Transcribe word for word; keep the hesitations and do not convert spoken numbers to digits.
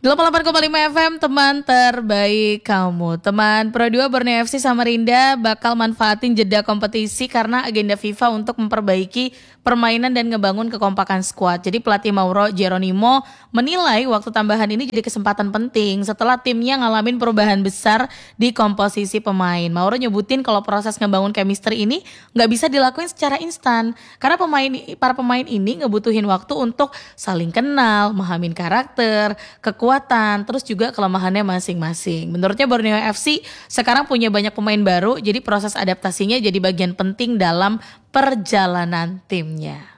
delapan puluh delapan koma lima F M, teman terbaik kamu. Teman Pro dua Borneo F C Samarinda bakal manfaatin jeda kompetisi karena agenda FIFA untuk memperbaiki permainan dan ngebangun kekompakan skuad. Jadi pelatih Mauro Geronimo menilai waktu tambahan ini jadi kesempatan penting setelah timnya ngalamin perubahan besar di komposisi pemain. Mauro nyebutin kalau proses ngebangun chemistry ini nggak bisa dilakuin secara instan karena pemain para pemain ini ngebutuhin waktu untuk saling kenal, memahami karakter, kekuatan, terus juga kelemahannya masing-masing. Menurutnya Borneo F C sekarang punya banyak pemain baru, jadi proses adaptasinya jadi bagian penting dalam perjalanan timnya.